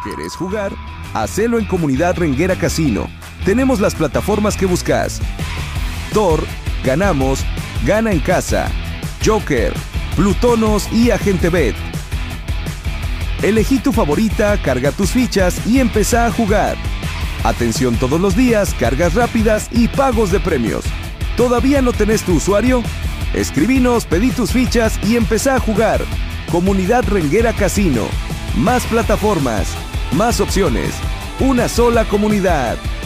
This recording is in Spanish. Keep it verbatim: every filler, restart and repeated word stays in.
¿Querés jugar? Hacelo en Comunidad Renguera Casino. Tenemos las plataformas que buscas. Thor, Ganamos, Gana en Casa, Joker, Plutonos y Agente Bet. Elegí tu favorita, carga tus fichas y empezá a jugar. Atención todos los días, cargas rápidas y pagos de premios. ¿Todavía no tenés tu usuario? Escribinos, pedí tus fichas y empezá a jugar. Comunidad Renguera Casino. Más plataformas, más opciones. Una sola comunidad.